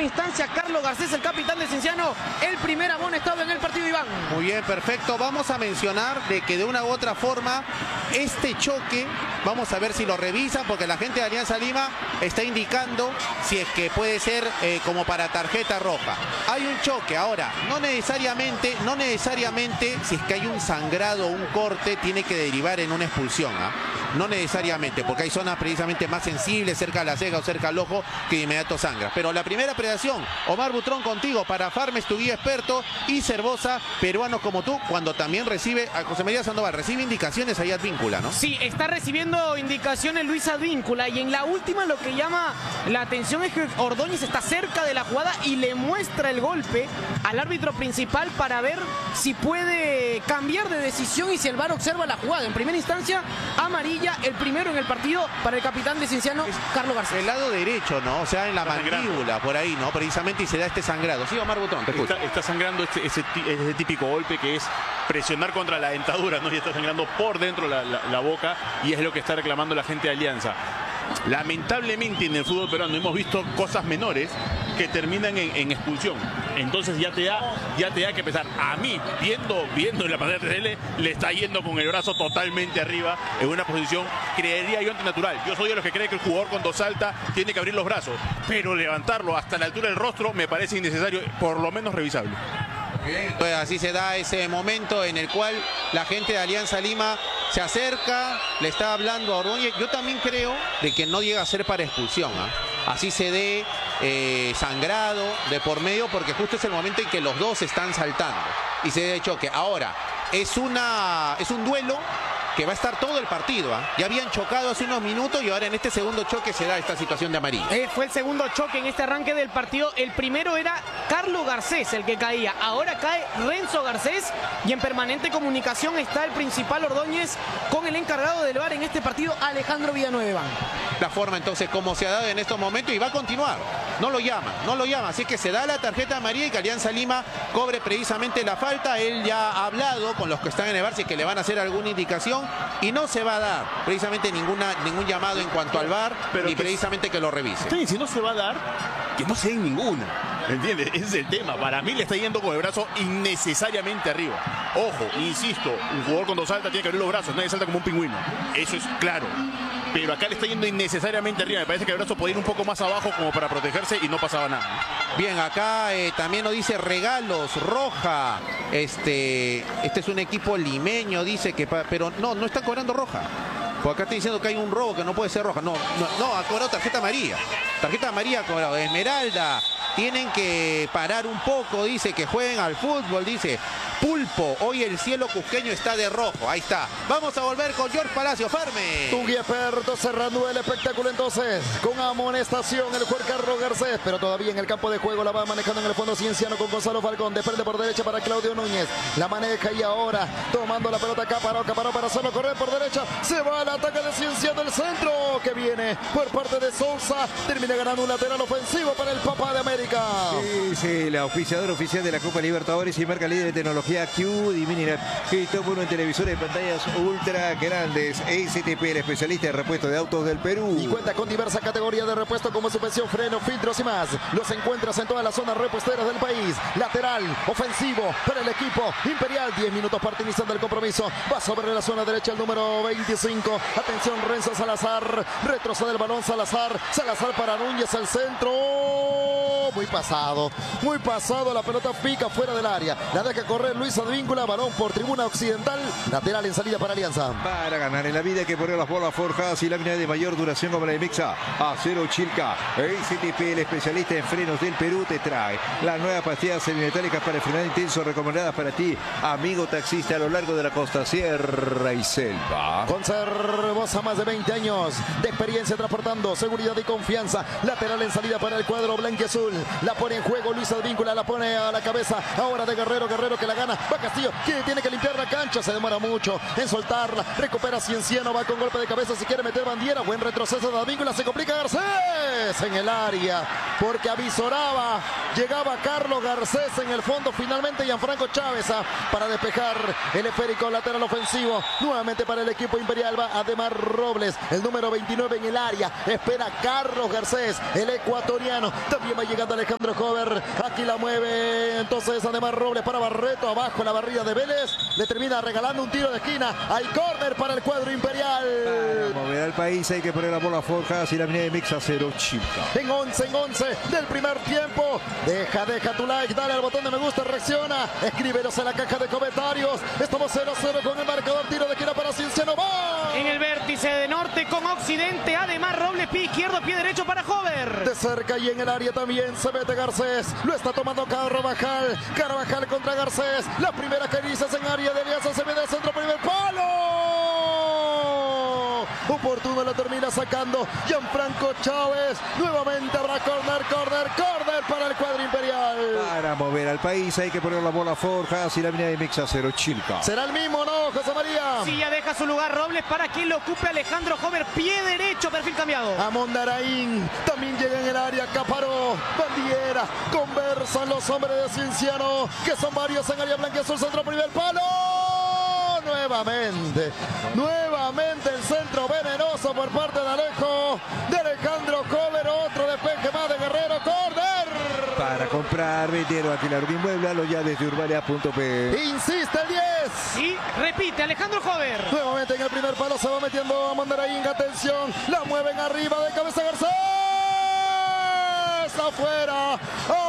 instancia Carlos Garcés, el capitán de Cienciano, el primer amonestado en el partido, Iván. Muy bien, perfecto. Vamos a mencionar de que de una u otra forma este choque, vamos a ver si lo revisan, porque la gente de Alianza Lima está indicando si es que puede ser como para tarjeta roja. Hay un choque, ahora, no necesariamente, si es que hay un sangrado o un corte, tiene que derivar en una expulsión, ¿ah? No necesariamente, porque hay zonas precisamente más sensibles, cerca de la ceja o cerca al ojo, que de inmediato sangra. Pero la primera predación, Omar Butrón contigo, para Farmes, tu guía experto, y Cervosa, peruano como tú, cuando también recibe, a José María Sandoval, recibe indicaciones ahí Advíncula, ¿no? Sí, está recibiendo indicaciones Luis Advíncula, y en la última lo que llama la atención es que Ordóñez está cerca de la jugada y le muestra el golpe al árbitro principal para ver si puede cambiar de decisión y si el VAR observa la jugada. En primera instancia, amarilla, el primero en el partido para el capitán de Cienciano, Carlos Garcés. El lado derecho, ¿no? O sea, en la mandíbula, por ahí, ¿no? Precisamente, y se da este sangrado. Sí, Omar Butrón, te escucho. Está sangrando ese típico golpe que es presionar contra la dentadura, ¿no? Y está sangrando por dentro la boca, y es lo que está reclamando la gente de Alianza. Lamentablemente en el fútbol peruano hemos visto cosas menores que terminan en expulsión. Entonces ya te da que pensar. A mí, viendo en la pantalla 3L, le está yendo con el brazo totalmente arriba en una posición, creería yo, antinatural. Yo soy de los que cree que el jugador cuando salta tiene que abrir los brazos, pero levantarlo hasta la altura del rostro me parece innecesario, por lo menos revisable. Pues así se da ese momento en el cual la gente de Alianza Lima se acerca, le está hablando a Ordóñez. Yo también creo de que no llega a ser para expulsión, ¿eh? Así se dé sangrado de por medio, porque justo es el momento en que los dos están saltando y se dé choque. Ahora, es un duelo que va a estar todo el partido, ¿eh? Ya habían chocado hace unos minutos y ahora en este segundo choque se da esta situación de amarilla. Fue el segundo choque en este arranque del partido. El primero era Carlos Garcés el que caía. Ahora cae Renzo Garcés y en permanente comunicación está el principal Ordóñez con el encargado del VAR en este partido, Alejandro Villanueva. La forma entonces como se ha dado en estos momentos, y va a continuar. No lo llama. Así que se da la tarjeta amarilla y que Alianza Lima cobre precisamente la falta. Él ya ha hablado con los que están en el VAR si es que le van a hacer alguna indicación, y no se va a dar precisamente ningún llamado en cuanto al VAR, ni precisamente que lo revise. Sí, si no se va a dar, que no se dé ninguna. ¿Entiendes? Ese es el tema. Para mí le está yendo con el brazo innecesariamente arriba. Ojo, insisto, un jugador cuando salta tiene que abrir los brazos, nadie salta como un pingüino. Eso es claro. Pero acá le está yendo innecesariamente arriba. Me parece que el brazo puede ir un poco más abajo como para protegerse y no pasaba nada. Bien, acá también nos dice Regalos, roja. Este es un equipo limeño, dice que... Pero no está cobrando roja. Porque acá está diciendo que hay un robo que no puede ser roja. No, ha cobrado tarjeta amarilla. Tarjeta amarilla ha cobrado. Esmeralda, tienen que parar un poco, dice, que jueguen al fútbol, dice. Pulpo, hoy el cielo cusqueño está de rojo. Ahí está. Vamos a volver con George Palacio, Farme. Tu guía experto cerrando el espectáculo entonces. Con amonestación el juez Carlos Garcés, pero todavía en el campo de juego la va manejando en el fondo Cienciano con Gonzalo Falcón. Desprende por derecha para Claudio Núñez. La maneja y ahora tomando la pelota Caparó para hacerlo correr por derecha. Se va al ataque de Cienciano, el centro que viene por parte de Sousa. Termina ganando un lateral ofensivo para el Papá de América. Sí, la oficiadora oficial de la Copa Libertadores y marca líder de tecnología Q Divinidad. Y todo uno en televisores de pantallas ultra grandes. ACTP, el especialista de repuesto de autos del Perú. Y cuenta con diversas categorías de repuesto como suspensión, freno, filtros y más. Los encuentras en todas las zonas repuesteras del país. Lateral, ofensivo para el equipo Imperial. 10 minutos para iniciar el compromiso. Va sobre la zona derecha el número 25. Atención, Renzo Salazar. Retrocede el balón Salazar. Salazar para Núñez, el centro. Muy pasado. La pelota pica fuera del área. La deja correr Luis Advíncula. Balón por tribuna occidental. Lateral en salida para Alianza. Para ganar en la vida hay que poner las bolas forjadas y láminas de mayor duración como la de Mixa. Acero Chilca. ACTP, el especialista en frenos del Perú, te trae las nuevas pastillas semimetálicas para el frenado intenso recomendadas para ti, amigo taxista, a lo largo de la costa, sierra y selva. Con Cervosa, más de 20 años de experiencia transportando seguridad y confianza. Lateral en salida para el cuadro blanquiazul. La pone en juego Luis Advíncula, la pone a la cabeza ahora de Guerrero que la gana. Va Castillo, que tiene que limpiar la cancha, se demora mucho en soltarla. Recupera Cienciano, va con golpe de cabeza si quiere meter bandiera. Buen retroceso de Advíncula, se complica Garcés en el área porque avisoraba. Llegaba Carlos Garcés en el fondo. Finalmente Gianfranco Chávez para despejar el esférico lateral ofensivo. Nuevamente para el equipo imperial va Ademar Robles, el número 29 en el área. Espera Carlos Garcés, el ecuatoriano. También va llegando quedando Alejandro Hover. Aquí la mueve. Entonces además Robles para Barreto. Abajo la barrida de Vélez. Le termina regalando un tiro de esquina. Hay córner para el cuadro imperial. Para mover al país hay que poner la bola forjas y la avenida de Mix a 0 Chilca. En 11 del primer tiempo. Deja tu like, dale al botón de me gusta, reacciona. Escríbenos en la caja de comentarios. Estamos 0-0 con el marcador. Tiro de esquina para Cienciano. ¡Va! En el vértice de norte con occidente. Además Robles pie izquierdo, pie derecho para Hover. De cerca y en el área también se mete Garcés. Lo está tomando Carvajal. Carvajal contra Garcés. La primera caricias en área de Alianza. Se mete al centro, primer palo. Oportuno lo termina sacando Gianfranco Chávez. Nuevamente habrá corner para el cuadro imperial. Para mover al país hay que poner la bola forjas y la avenida de Mix a 0 Chilca. ¿Será el mismo, no, José María? Sí, ya deja su lugar Robles para que lo ocupe Alejandro Hover. Pie derecho, perfil cambiado. Amondaraín también llega en el área. Caparó, Bandiera. Conversan los hombres de Cienciano, que son varios en área blanca azul. Centro, primer palo. Nuevamente el centro venenoso por parte de Alejo. De Alejandro Hover. Otro despeje más de Guerrero. Córner. Para comprar, vendieron aquí la Inmueble, lo ya desde Urbalia.p. Insiste el 10. Y repite Alejandro Hover. Nuevamente en el primer palo se va metiendo a Mondaraín. Atención, la mueven arriba de cabeza Garcés. Afuera.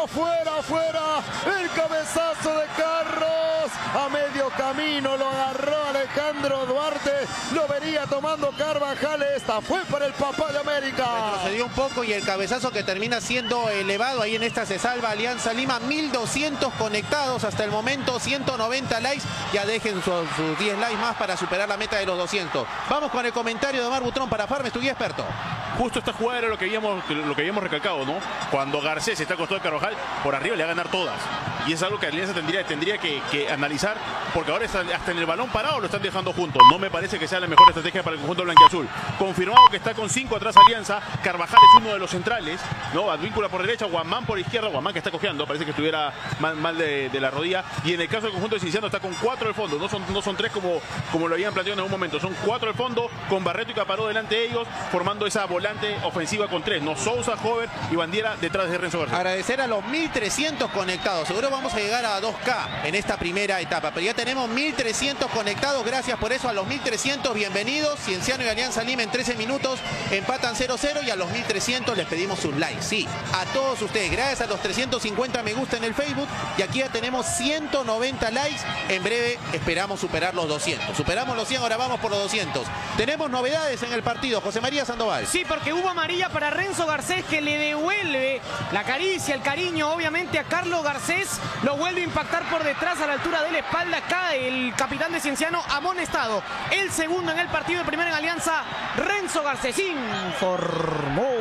El cabezazo de Carlos. A medio camino lo agarró Alejandro Duarte. Lo venía tomando Carvajal. Esta fue para el papá de América. Retrocedió un poco y el cabezazo que termina siendo elevado. Ahí en esta se salva Alianza Lima. 1200 conectados hasta el momento. 190 likes. Ya dejen sus 10 likes más para superar la meta de los 200. Vamos con el comentario de Omar Butrón para Farm, tu guía experto. Justo esta jugada era lo que habíamos recalcado, ¿no? Cuando Garcés está al costado de Carvajal, por arriba le va a ganar todas. Y es algo que Alianza tendría que analizar, porque ahora hasta en el balón parado lo están dejando juntos. No me parece que sea la mejor estrategia para el conjunto blanquiazul. Confirmado que está con 5 atrás Alianza. Carvajal es uno de los centrales, ¿no? Advíncula por derecha, Guamán por izquierda. Guamán que está cojeando, parece que estuviera mal de la rodilla. Y en el caso del conjunto de Cienciano está con 4 al fondo. No son 3 como lo habían planteado en algún momento. Son 4 al fondo, con Barreto y Caparó delante de ellos, formando esa volante ofensiva con 3. No, Sousa, Hover y Bandiera detrás de Renzo Garcés. Agradecer a los 1300 conectados. Seguro vamos a llegar a 2K en esta primera etapa, pero ya tenemos 1300 conectados. Gracias por eso a los 1300. Bienvenidos. Cienciano y Alianza Lima en 13 minutos empatan 0-0 y a los 1300 les pedimos sus likes. Sí, a todos ustedes. Gracias a los 350 me gusta en el Facebook y aquí ya tenemos 190 likes. En breve esperamos superar los 200. Superamos los 100, ahora vamos por los 200. Tenemos novedades en el partido. José María Sandoval. Sí, porque hubo amarilla para Renzo Garcés, que le devuelve la caricia, el cariño obviamente a Carlos Garcés. Lo vuelve a impactar por detrás a la altura de la espalda. Cae el capitán de Cienciano amonestado. El segundo en el partido, el primero en Alianza, Renzo Garcés. Informó.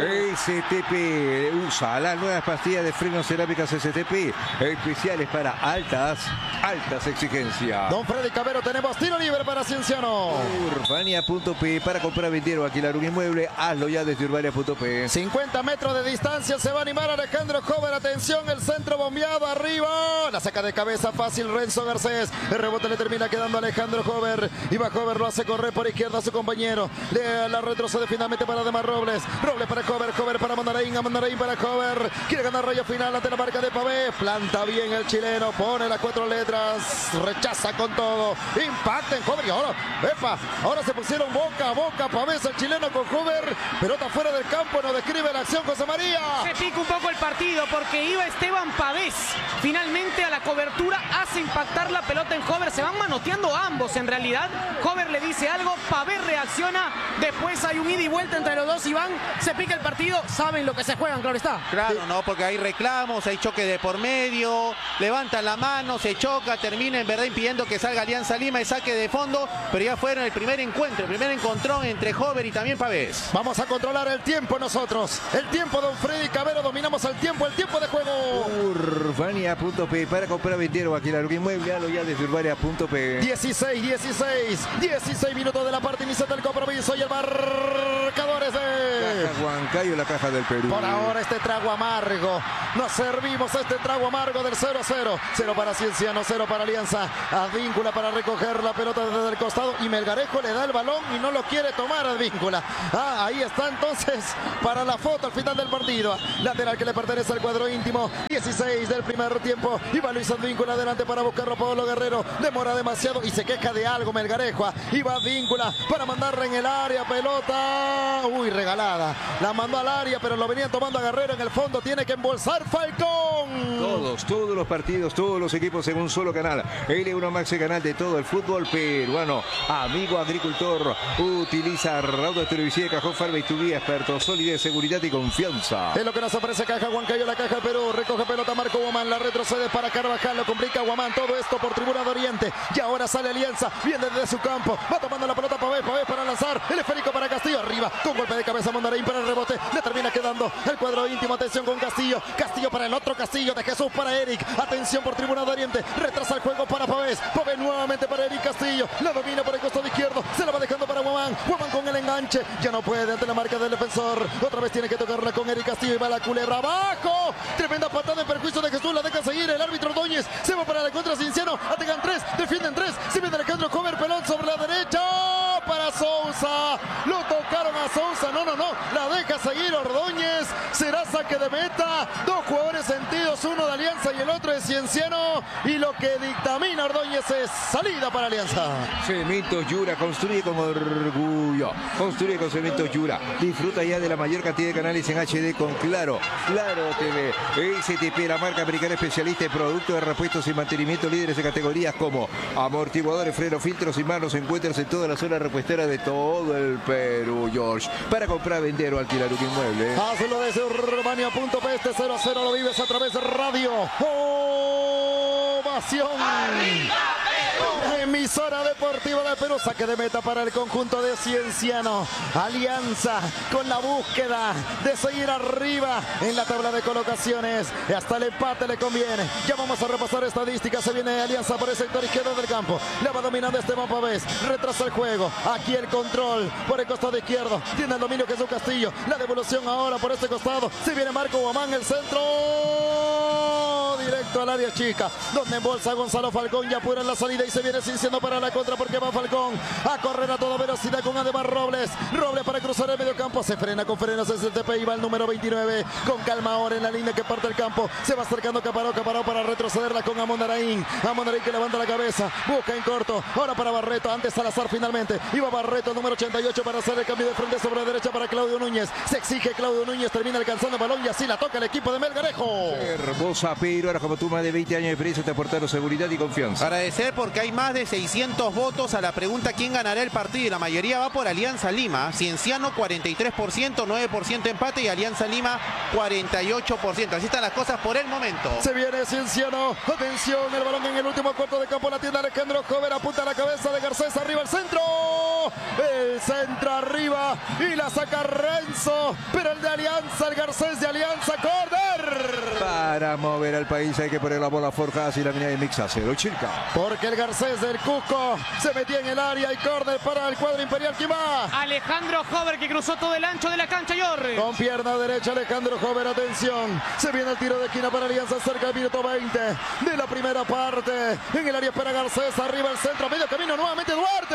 STP usa las nuevas pastillas de frenos cerámicas STP, especiales para altas exigencias. Don Freddy Cabero, tenemos tiro libre para Cienciano. Urbania.p para comprar, vender o alquilar un inmueble, hazlo ya desde Urbania.p. 50 metros de distancia, se va a animar Alejandro Hover. Atención, el centro bombeado arriba. La saca de cabeza fácil Renzo Garcés. El rebote le termina quedando a Alejandro Hover. Y va Hover, lo hace correr por izquierda a su compañero. La retrocede finalmente para Ademar Robles. Robles para Hover para Mondaraín. Mondaraín para Hover. Quiere ganar rayo final ante la marca de Pavé. Planta bien el chileno. Pone las 4 letras. Rechaza con todo. Impacta en Hover. Y ahora se pusieron boca a boca. Pavés el chileno con Hover. Pelota fuera del campo. No describe la acción José María. Se pica un poco el partido porque iba Esteban Pavés. Finalmente a la cobertura hace impactar la pelota en Hover. Se van manoteando ambos en realidad. Hover le dice algo. Pavés reacciona. Después hay un ida y vuelta entre los dos. Iván, se pica el partido. Saben lo que se juegan, claro está. Claro, no, porque hay reclamos, hay choque de por medio. Levantan la mano, se choca, termina en verdad impidiendo que salga Alianza Lima y saque de fondo. Pero ya fueron el primer encuentro, el primer encontrón entre Hover y también Pavés. Vamos a controlar el tiempo nosotros. El tiempo, don Freddy Cabero, dominamos el tiempo de juego. Urbania.p para comprar, vender o alquilar un inmueble, hazlo ya desde Urbania.p. 16 minutos de la parte inicial del compromiso y el marcador es de Caja Huancayo, en la caja del Perú. Por ahora este trago amargo. Nos servimos este trago amargo del 0-0. 0 para Cienciano, 0 para Alianza. Advíncula para recoger la pelota desde el costado. Y Melgarejo le da el balón y no lo quiere tomar Advíncula. Ahí está entonces para la foto al final del partido. Lateral que le pertenece al cuadro íntimo. 16 del primer tiempo. Y va Luis Advíncula adelante para buscarlo Pablo Guerrero. Demora demasiado y se queja de algo Melgarejo. Y va Advíncula para mandarla en el área. Pelota. Uy, regalada. La mandó al área, pero lo venían tomando a Guerrero en el fondo. Tiene que embolsar Falcón. Todos los partidos, todos los equipos en un solo canal. L1 Max, el canal de todo el fútbol peruano. Amigo agricultor, utiliza Rauda Televisión de Cajón Farma y tu guía experto, solidez, seguridad y confianza. Es lo que nos ofrece Caja Huancayo, la Caja Perú. Recoge pelota Marco Guamán, la retrocede para Carvajal, lo complica Guamán. Todo esto por Tribuna de Oriente. Y ahora sale Alianza, viene desde su campo. Va tomando la pelota Pavés para lanzar. El esférico para Castillo, arriba. Con golpe de cabeza Mondaraín para el rebote. Le termina quedando el cuadro íntimo. Atención con Castillo. Castillo para el otro Castillo. De Jesús para Eric. Atención por Tribuna de Oriente. Retrasa el juego para Pavés. Pavés nuevamente para Eric Castillo. La domina por el costado izquierdo. Se la va dejando para Guamán. Guamán con el enganche. Ya no puede ante la marca del defensor. Otra vez tiene que tocarla con Eric Castillo. Y va la culebra abajo. Tremenda patada en perjuicio de Jesús. La deja seguir el árbitro Ordóñez. Se va para la contra Cienciano. Atacan 3. Defienden 3. Se viene Alejandro Cover. Pelón sobre la derecha. Para Sousa. Lo tocaron a Sousa. No. La deja seguir Ordóñez. Será saque de meta. Dos jugadores sentidos. Uno de Alianza y el otro de Cienciano. Y lo que dictamina Ordóñez es salida para Alianza. Cementos Yura, construye con orgullo. Construye con Cementos Yura. Disfruta ya de la mayor cantidad de canales en HD con Claro TV. STP, la marca americana especialista en productos de repuestos y mantenimiento, líderes de categorías como amortiguadores, frenos, filtros y manos. Encuentras en toda la zona repuestera de todo el Perú, George. Para comprar, vender o alquilar un inmueble. Hazlo desde Urbania.p. Este 0-0 lo vives a través de radio. Ovación. Emisora deportiva de Perú. Saque de meta para el conjunto de Cienciano. Alianza con la búsqueda de seguir arriba en la tabla de colocaciones. Hasta el empate le conviene. Ya vamos a repasar estadísticas. Se viene Alianza por el sector izquierdo del campo. La va dominando Esteban Pavés. Retrasa el juego. Aquí el control por el costado izquierdo. Tiene el dominio Jesús Castillo. La devolución ahora por este costado. Se viene Marco Guamán. El centro directo al área chica, donde embolsa Gonzalo Falcón. Ya apura en la salida y se viene Cienciano para la contra, porque va Falcón a correr a toda velocidad con Ademar Robles para cruzar el medio campo. Se frena con frenos STP y va el número 29 con calma ahora en la línea que parte el campo. Se va acercando Caparó para retrocederla con Amondaraín que levanta la cabeza, busca en corto ahora para Barreto, antes Salazar finalmente. Iba Barreto, número 88, para hacer el cambio de frente sobre la derecha para Claudio Núñez. Se exige Claudio Núñez, termina alcanzando el balón y así la toca el equipo de Melgarejo. Hermosa Perú, ahora como tú, más de 20 años de experiencia, te aportaron seguridad y confianza. Agradecer porque hay más de 600 votos a la pregunta ¿quién ganará el partido? Y la mayoría va por Alianza Lima. Cienciano 43%, 9% empate, y Alianza Lima 48%. Así están las cosas por el momento. Se viene Cienciano. Atención, el balón en el último cuarto de campo. La tiene Alejandro Cover. Apunta a la cabeza de Garcés. Arriba el centro. El centro arriba. Y la saca Renzo. Pero el de Alianza, el Garcés de Alianza. ¡Corner! Para mover al país hay que poner la bola forjada y la mina de Mixa 0 Chilca. Porque el Garcés del Cusco se metía en el área y córner para el cuadro imperial. ¿Quién va? Alejandro Hover, que cruzó todo el ancho de la cancha, Yorri. Con pierna derecha Alejandro Hover, atención. Se viene el tiro de esquina para Alianza cerca del minuto 20 de la primera parte. En el área para Garcés, arriba el centro, medio camino nuevamente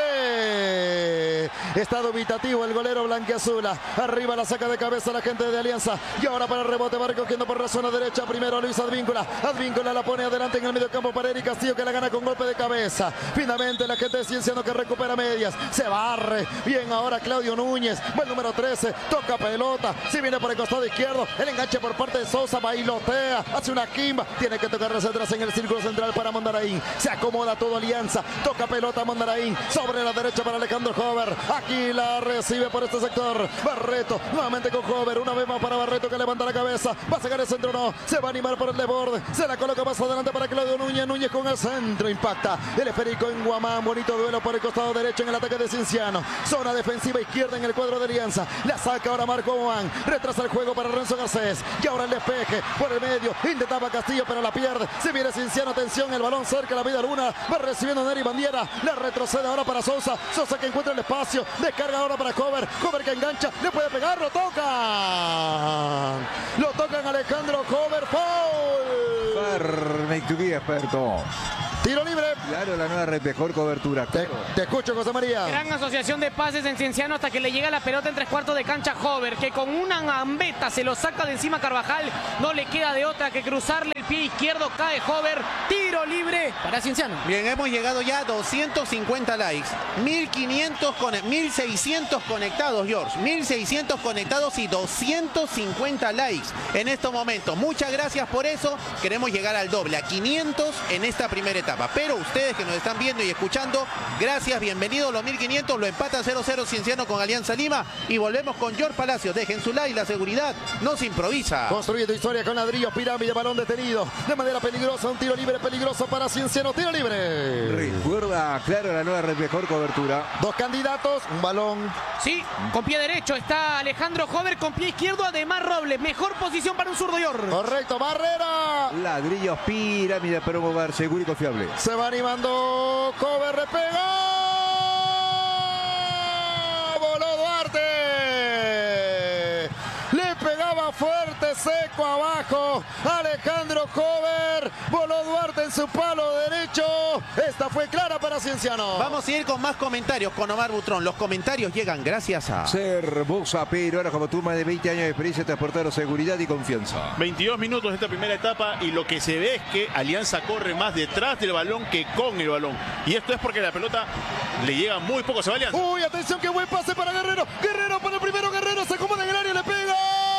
Duarte. Está dubitativo el golero blanquiazula. Arriba la saca de cabeza la gente de Alianza. Y ahora para el rebote va recogiendo por la zona derecha. Primero Luis Advíncula. Advíncula la pone adelante en el medio campo para Eric Castillo, que la gana con golpe de cabeza. Finalmente la gente de Cienciano, que recupera medias. Se barre. Bien ahora Claudio Núñez. Va el número 13. Toca pelota. Si viene por el costado izquierdo. El enganche por parte de Sousa. Bailotea. Hace una quimba. Tiene que tocar hacia atrás en el círculo central para Mondaraín. Se acomoda todo Alianza. Toca pelota Mondaraín. Sobre la derecha para Alejandro Hover. Aquí la recibe por este sector Barreto. Nuevamente con Hover. Una vez más para Barreto, que levanta la cabeza. Va a sacar el centro. No. Se va a animar Neymar por el desborde. Se la coloca más adelante para Claudio Núñez. Núñez con el centro. Impacta el esférico en Guamán. Bonito duelo por el costado derecho en el ataque de Cienciano. Zona defensiva izquierda en el cuadro de Alianza. La saca ahora Marco Guamán. Retrasa el juego para Renzo Garcés. Y ahora el despeje por el medio. Intentaba Castillo pero la pierde. Se viene Cienciano. Atención. El balón cerca de la media luna. Va recibiendo Neri Bandiera. La retrocede ahora para Sosa. Sosa que encuentra el espacio. Descarga ahora para Cover. Cover que engancha. Le puede pegar. Lo tocan. Lo tocan Alejandro Cover. Foul. Experto. Tiro libre. Claro, la nueva red, mejor cobertura. Claro. Te escucho, José María. Gran asociación de pases en Cienciano hasta que le llega la pelota en 3/4 de cancha Hover, que con una gambeta se lo saca de encima Carvajal. No le queda de otra que cruzarle el pie izquierdo. Cae Hover. Tiro libre para Cienciano. Bien, hemos llegado ya a 250 likes. 1600 conectados, George. 1600 conectados y 250 likes en estos momentos. Muchas gracias por eso. Queremos llegar al doble, a 500 en esta primera etapa. Pero ustedes que nos están viendo y escuchando, gracias, bienvenidos. Los 1500 lo empata 0-0 Cienciano con Alianza Lima. Y volvemos con George Palacios. Dejen su like, la seguridad no se improvisa. Construyendo historia con ladrillos, pirámide, balón detenido. De manera peligrosa, un tiro libre peligroso para Cienciano. Tiro libre. Recuerda, claro, la nueva red, mejor cobertura. Dos candidatos, un balón. Sí, con pie derecho está Alejandro Hover, con pie izquierdo además Robles. Mejor posición para un zurdo, George. Correcto, Barrera. Ladrillos, pirámide para un hogar seguro y confiable. Se va animando Cover, le pega. Voló Duarte. Le pegaba fuerte, seco abajo. Alejandro Cover. Voló Duarte en su palo derecho. Esta fue clara para Cienciano. Vamos a ir con más comentarios con Omar Butrón. Los comentarios llegan gracias a Cervosa, pero ahora como tú, más de 20 años de experiencia, transportador, seguridad y confianza. 22 minutos de esta primera etapa y lo que se ve es que Alianza corre más detrás del balón que con el balón. Y esto es porque la pelota le llega muy poco. Se va Alianza. Uy, atención, qué buen pase para Guerrero. Guerrero para el primero, Guerrero se acomoda en el área, le pega.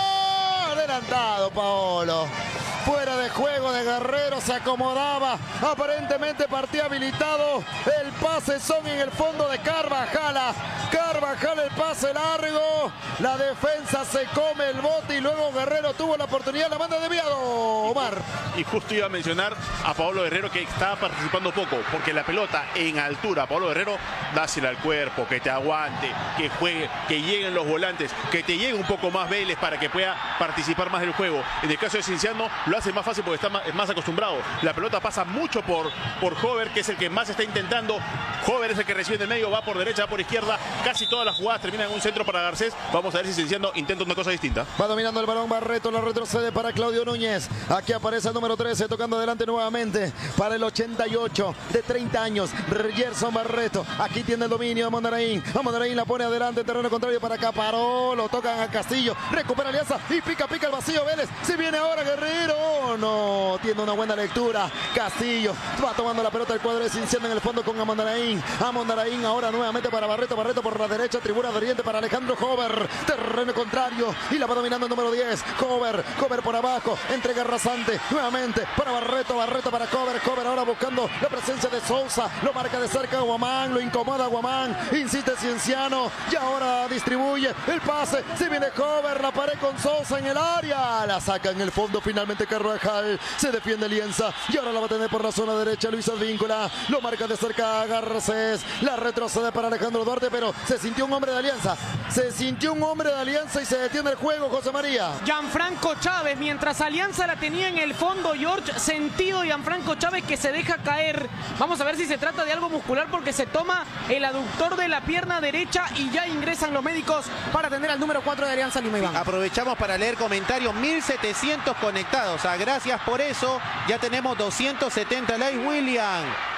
Adelantado Paolo. Fuera de juego de Guerrero, se acomodaba. Aparentemente partía habilitado. El pase son en el fondo de Carvajal. Carvajal el pase largo. La defensa se come el bote y luego Guerrero tuvo la oportunidad. La manda desviado. Omar. Y justo iba a mencionar a Pablo Guerrero que estaba participando poco, porque la pelota en altura, Pablo Guerrero, dásela al cuerpo, que te aguante, que juegue, que lleguen los volantes, que te llegue un poco más Vélez para que pueda participar más del juego. En el caso de Cienciano lo hace más fácil porque está más acostumbrado. La pelota pasa mucho por Hover, que es el que más está intentando. Hover es el que recibe en el medio, va por derecha, va por izquierda. Casi todas las jugadas terminan en un centro para Garcés. Vamos a ver si Cienciano intenta una cosa distinta. Va dominando el balón Barreto, la retrocede para Claudio Núñez. Aquí aparece el número 13, tocando adelante nuevamente para el 88 de 30 años. Gerson Barreto, aquí tiene el dominio de Mondaraín. A Mondaraín la pone adelante, terreno contrario para Caparó. Lo tocan a Castillo, recupera Alianza y pica el vacío Vélez. Se viene ahora Guerrero. No, tiene una buena lectura. Castillo va tomando la pelota, el cuadro de Cienciano en el fondo con Amondaraín. Amondaraín ahora nuevamente para Barreto. Barreto por la derecha, tribuna de Oriente para Alejandro Hover. Terreno contrario y la va dominando el número 10. Hover por abajo, entrega rasante nuevamente para Barreto. Barreto para Hover. Hover ahora buscando la presencia de Sousa. Lo marca de cerca Guamán, lo incomoda Guamán. Insiste Cienciano y ahora distribuye el pase. Se viene Hover, la pared con Sousa en el área. La saca en el fondo finalmente Carvajal. Se defiende Alianza y ahora la va a tener por la zona derecha Luis Advíncula. Lo marca de cerca Garcés. La retrocede para Alejandro Duarte, pero se sintió un hombre de Alianza. Se sintió un hombre de Alianza y se detiene el juego, José María. Gianfranco Chávez, mientras Alianza la tenía en el fondo, George, sentido Gianfranco Chávez que se deja caer. Vamos a ver si se trata de algo muscular porque se toma el aductor de la pierna derecha y ya ingresan los médicos para atender al número 4 de Alianza Lima. Iván. Aprovechamos para leer comentarios, 1700 conectados. Gracias por eso. Ya tenemos 270 likes, William.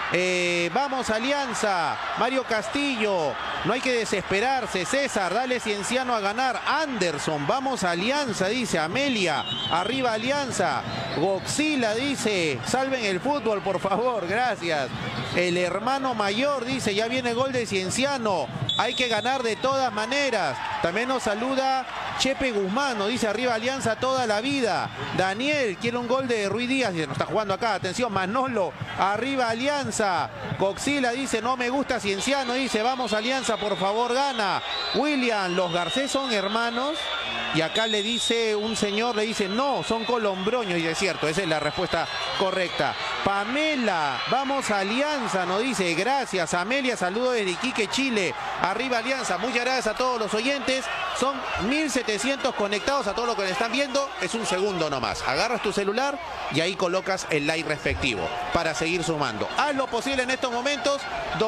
Vamos Alianza. Mario Castillo. No hay que desesperarse. César, dale Cienciano a ganar. Anderson, vamos Alianza, dice Amelia. Arriba Alianza. Goxila dice, salven el fútbol, por favor. Gracias. El hermano mayor dice, ya viene el gol de Cienciano. Hay que ganar de todas maneras. También nos saluda Chepe Guzmán, nos dice arriba Alianza toda la vida. Daniel quiere un gol de Ruiz Díaz, dice, no está jugando acá, atención, Manolo, arriba Alianza. Coxila dice, no me gusta Cienciano, dice, vamos Alianza, por favor, gana. William, los Garcés son hermanos. Y acá le dice un señor, le dice, no, son colombroños. Y es cierto, esa es la respuesta correcta. Pamela, vamos a Alianza, nos dice, gracias. Amelia, saludo desde Iquique, Chile. Arriba Alianza, muchas gracias a todos los oyentes. Son 1700 conectados a todos los que le están viendo. Es un segundo nomás. Agarras tu celular y ahí colocas el like respectivo para seguir sumando. Haz lo posible en estos momentos.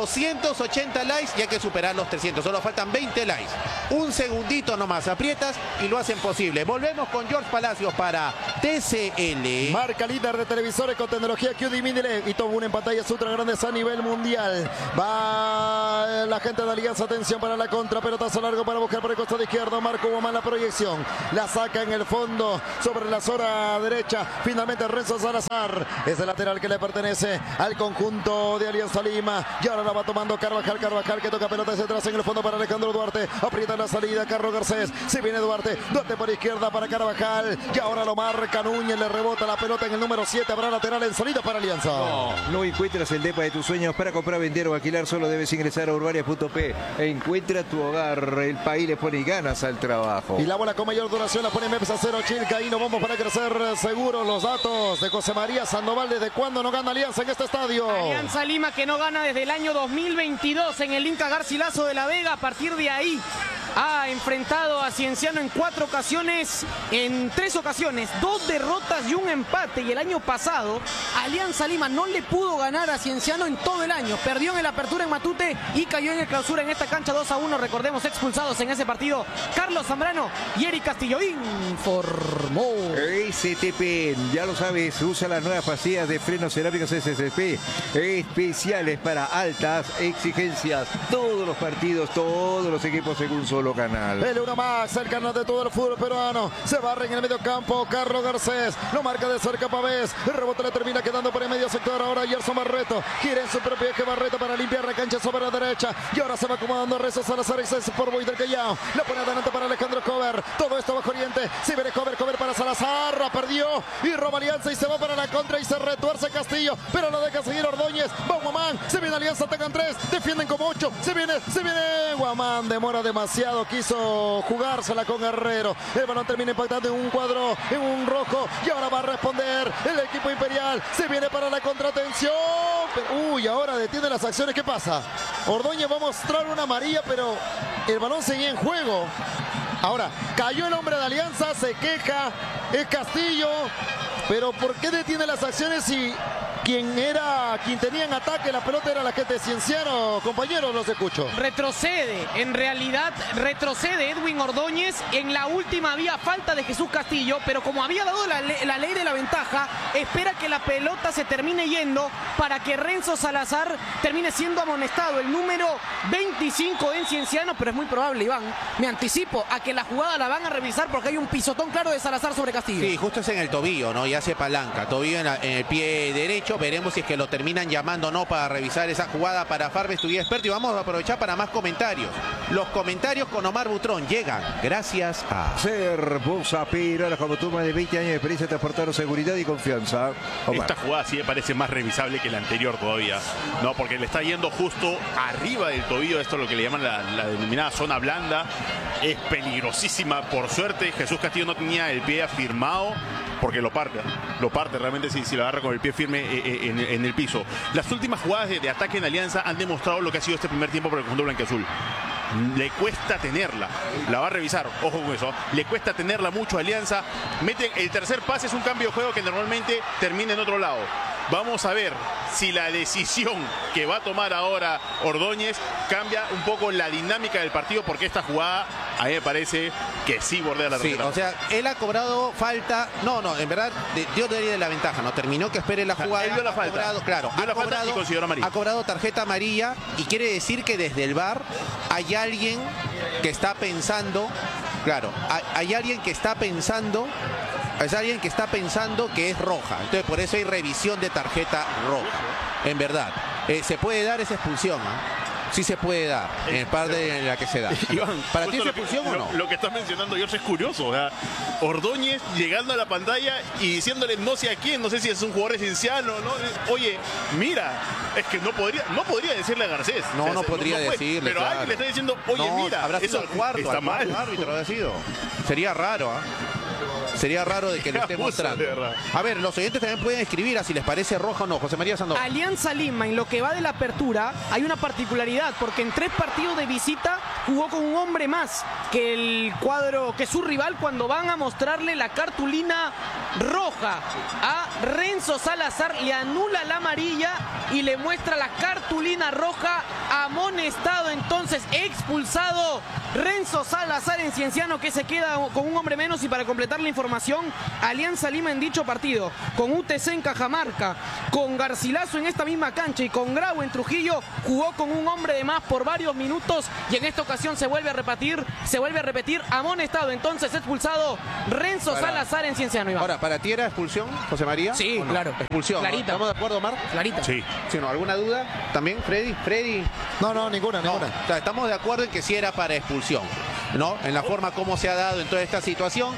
280 likes y hay que superar los 300. Solo faltan 20 likes. Un segundito nomás. Aprietas y lo hacen posible. Volvemos con George Palacios para TCL. Marca líder de televisores con tecnología QD Mini LED y todo en pantallas ultra grandes a nivel mundial. Va la gente de Alianza. Atención para la contra. Pelotazo largo para buscar por el costado izquierdo. Marco Guamán la proyección. La saca en el fondo sobre la zona derecha. Finalmente Renzo Salazar. Es el lateral que le pertenece al conjunto de Alianza Lima. Y ahora la va tomando Carvajal. Carvajal que toca pelota hacia atrás en el fondo para Alejandro Duarte. Aprieta la salida Carlos Garcés. Se viene Duarte. Duarte por izquierda para Carvajal. Y ahora lo marca Núñez. Le rebota la pelota en el número 7. Habrá lateral en salida para Alianza. No encuentras el depa de tus sueños. Para comprar, vender o alquilar solo debes ingresar a Urbania.p. Encuentra tu hogar. El país le pone ganas al trabajo. Y la bola con mayor duración la pone Mepsa 0 Chilca. Y nos vamos para crecer seguro. Los datos de José María Sandoval. ¿Desde cuándo no gana Alianza en este estadio? Alianza Lima que no gana desde el año 2022 en el Inca Garcilaso de la Vega. A partir de ahí ha enfrentado a Cienciano en 4 ocasiones, en 3 ocasiones, 2 derrotas y un empate. Y el año pasado Alianza Lima no le pudo ganar a Cienciano en todo el año. Perdió en el apertura en Matute y cayó en el clausura en esta cancha 2-1. Recordemos, expulsados en ese partido Carlos Zambrano y Eric Castillo. Informó STP, ya lo sabes, usa las nuevas pastillas de frenos cerámicos SSP, especiales para altas exigencias. Todos los partidos, todos los equipos en un solo canal. El uno más cercano de todo el fútbol peruano. Se barre en el medio campo Carlos Garcés. Lo marca de cerca Pavés. El rebote le termina quedando por el medio sector. Ahora Gerson Barreto. Gira en su propio eje Barreto para limpiar la cancha sobre la derecha. Y ahora se va acomodando Renzo Salazar. Exceso por Boy del Callao. La pone adelante para Alejandro Cover. Todo esto bajo oriente. Si viene Cover para Salazar. La perdió. Y roba Alianza y se va para la contra y se retuerce Castillo. Pero lo deja seguir Ordóñez. Va Guamán. Se viene Alianza. Atacan 3. Defienden como 8. Se viene Guamán. Demora demasiado. Quiso jugársela con Guerrero. El balón termina impactando en un cuadro, en un rojo. Y ahora va a responder el equipo imperial. Se viene para la contratención. Uy, ahora detiene las acciones. ¿Qué pasa? Ordóñez va a mostrar una amarilla, pero el balón seguía en juego. Ahora, cayó el hombre de Alianza. Se queja. Es Castillo. Pero ¿por qué detiene las acciones si quien tenía en ataque la pelota era la gente de Cienciano? Compañeros, los escucho. Retrocede, en realidad retrocede Edwin Ordóñez. En la última había falta de Jesús Castillo, pero como había dado la ley de la ventaja, espera que la pelota se termine yendo para que Renzo Salazar termine siendo amonestado, el número 25 en Cienciano. Pero es muy probable, Iván, me anticipo a que la jugada la van a revisar porque hay un pisotón claro de Salazar sobre Castillo. Sí, justo es en el tobillo, ¿no? Y hace palanca, tobillo en el pie derecho. Veremos si es que lo terminan llamando o no para revisar esa jugada para Farbes, tu guía experto. Y vamos a aprovechar para más comentarios. Los comentarios con Omar Butrón llegan gracias a Cervosa Pero, como tú, más de 20 años de experiencia transportando seguridad y confianza. Omar. Esta jugada sí me parece más revisable que la anterior todavía, ¿no? Porque le está yendo justo arriba del tobillo. Esto es lo que le llaman la denominada zona blanda. Es peligrosísima. Por suerte Jesús Castillo no tenía el pie afirmado, porque lo parte realmente si lo agarra con el pie firme en el piso. Las últimas jugadas de ataque en Alianza han demostrado lo que ha sido este primer tiempo por el conjunto blanquiazul. Le cuesta tenerla, la va a revisar, ojo con eso, le cuesta tenerla mucho a Alianza. Mete el tercer pase, es un cambio de juego que normalmente termina en otro lado. Vamos a ver si la decisión que va a tomar ahora Ordóñez cambia un poco la dinámica del partido, porque esta jugada a mí me parece que sí bordea la tarjeta. Sí, o sea, él ha cobrado falta. No, en verdad dio de la ventaja, no terminó que espere la jugada. Él dio la falta. Cobrado, claro, dio la falta y consideró amarilla. Ha cobrado tarjeta amarilla y quiere decir que desde el VAR hay alguien que está pensando, claro, hay alguien que está pensando. Es alguien que está pensando que es roja. Entonces por eso hay revisión de tarjeta roja. En verdad. Se puede dar esa expulsión, ¿eh? sí se puede dar en el par en la que se da. Iván, ¿Para ti es justo expulsión o no? Lo que estás mencionando, George, es curioso. O sea, Ordóñez llegando a la pantalla y diciéndole no sé a quién, no sé si es un jugador esencial o no. Oye, mira, es que no podría decirle a Garcés. No, o sea, no podría decirle. Pero claro. alguien le está diciendo, oye, mira, habrá sido eso el cuarto, está mal. árbitro habrá sido. Sería raro, ¿ah? Sería raro de que lo esté mostrando. A ver, los oyentes también pueden escribir a si les parece roja o no. José María Sandoval. Alianza Lima, en lo que va de la apertura, hay una particularidad, porque en 3 partidos de visita jugó con un hombre más que el cuadro, que su rival, cuando van a mostrarle la cartulina roja a Renzo Salazar, le anula la amarilla y le muestra la cartulina roja, amonestado, entonces expulsado Renzo Salazar en Cienciano, que se queda con un hombre menos. Y para completar la información, Alianza Lima en dicho partido, con UTC en Cajamarca, con Garcilaso en esta misma cancha y con Grau en Trujillo, jugó con un hombre de más por varios minutos y en esta ocasión se vuelve a repetir, amonestado, entonces expulsado Renzo Salazar en Cienciano. Iván. Ahora, ¿para ti era expulsión, José María? Sí, no? claro. Expulsión. Clarita. ¿Estamos de acuerdo, Mar? Clarita. Sí. Sí, ¿no? ¿Alguna duda? ¿También, Freddy? No, ninguna. O sea, estamos de acuerdo en que sí era para expulsión, ¿no? En la forma como se ha dado en toda esta situación.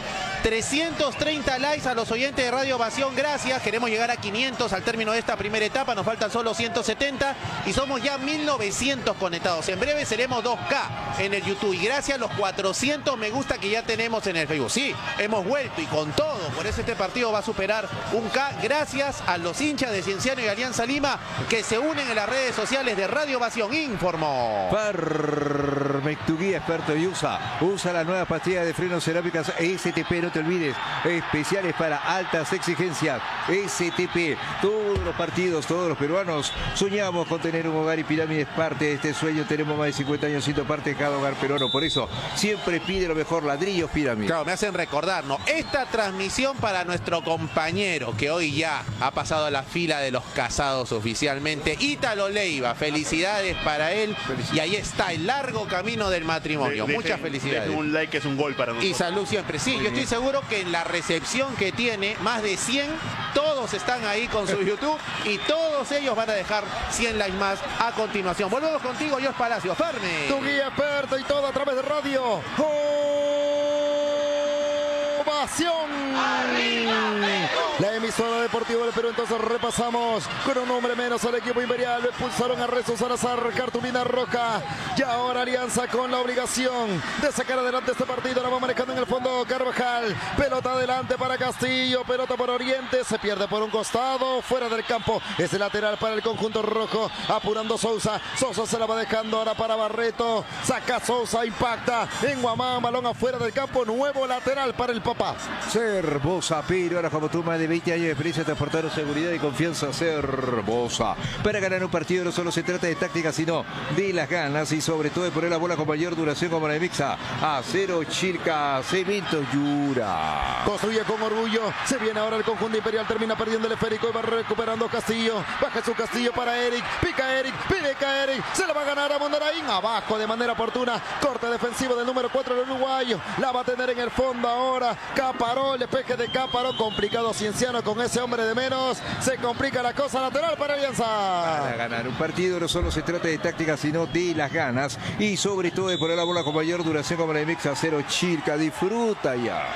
330 likes a los oyentes de Radio Ovación, gracias. Queremos llegar a 500 al término de esta primera etapa, nos faltan solo 170 y somos ya 1900 conectados. En breve seremos 2K en el YouTube y gracias a los 400 me gusta que ya tenemos en el Facebook. Sí, hemos vuelto y con todo, por eso este partido va a superar un K, gracias a los hinchas de Cienciano y Alianza Lima que se unen en las redes sociales de Radio Ovación. Informó. Tu guía experto y usa la nueva pastilla de frenos cerámicas STP, no te olvides, especiales para altas exigencias. STP, todos los partidos, todos los peruanos soñamos con tener un hogar y Pirámide es parte de este sueño. Tenemos más de 50 años siendo parte de cada hogar peruano, por eso siempre pide lo mejor, ladrillos Pirámide. Claro, me hacen recordar, ¿no? Esta transmisión para nuestro compañero que hoy ya ha pasado a la fila de los casados oficialmente, Ítalo Leiva, felicidades para él. Y ahí está el largo camino del matrimonio. Muchas felicidades. Dejen un like, es un gol para nosotros. Y salud siempre. Sí, yo estoy seguro que en la recepción que tiene, más de 100, todos están ahí con su YouTube y todos ellos van a dejar 100 likes más a continuación. Volvemos contigo, George Palacio. Fermi. Tu guía experto y todo a través de Radio Ovación. La emisora deportiva del Perú. Entonces repasamos con un hombre menos al equipo imperial. Expulsaron a Renzo Salazar, cartulina roja. Y ahora Alianza con la obligación de sacar adelante este partido. La va manejando en el fondo Carvajal. Pelota adelante para Castillo. Pelota por Oriente. Se pierde por un costado. Fuera del campo. Es el lateral para el conjunto rojo. Apurando Sousa. Sousa se la va dejando ahora para Barreto. Saca Sousa. Impacta en Guamán. Balón afuera del campo. Nuevo lateral para el papá. Cervosa, pero ahora como tú, más de 20 años de experiencia, transportaron seguridad y confianza. Cervosa. Para ganar un partido no solo se trata de táctica, sino de las ganas y sobre todo de poner la bola con mayor duración como la de Mixa. Acero Chilca, Cemento Yura. Construye con orgullo. Se viene ahora el conjunto imperial. Termina perdiendo el esférico y va recuperando Castillo. Baja su Castillo para Eric. Pica Eric. Pica Eric. Se la va a ganar a Mondaraín. Abajo de manera oportuna. Corte defensivo del número 4 del uruguayo. La va a tener en el fondo ahora. Caparó. El despeje de Caparó. Complicado Cienciano con ese hombre de menos. Se complica la cosa. Lateral para Alianza. Para ganar un partido no solo se trata de táctica, sino de las ganas y sobre todo de poner la bola con mayor duración como la de Mixa. Acero Chilca. Disfruta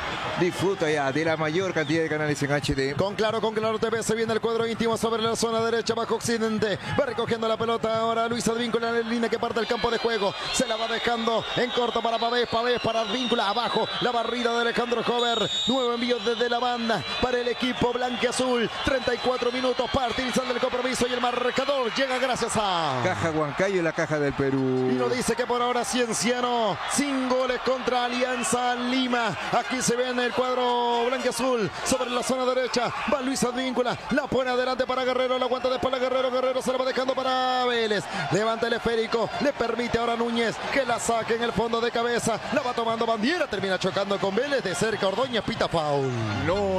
ya de la mayor cantidad de canales en HD. Con Claro TV se viene el cuadro íntimo sobre la zona derecha bajo Occidente. Va recogiendo la pelota ahora Luis Advíncula en la línea que parte el campo de juego. Se la va dejando en corto para Pavés para Advíncula. Abajo la barrida de Alejandro Jover. Nuevo envío desde la banda para el equipo blanquiazul. 34 minutos partizan del compromiso y el marcador llega gracias a Caja Huancayo, la caja del Perú. Y nos dice que por ahora Cienciano sin goles contra Alianza Lima. Aquí se ve en el cuadro blanquiazul sobre la zona derecha. Va Luis Advíncula, la pone adelante para Guerrero, la aguanta después Guerrero se la va dejando para Vélez. Levanta el esférico, le permite ahora a Núñez que la saque en el fondo de cabeza. La va tomando Bandiera, termina chocando con Vélez de cerca. Ordóñez pita foul. No.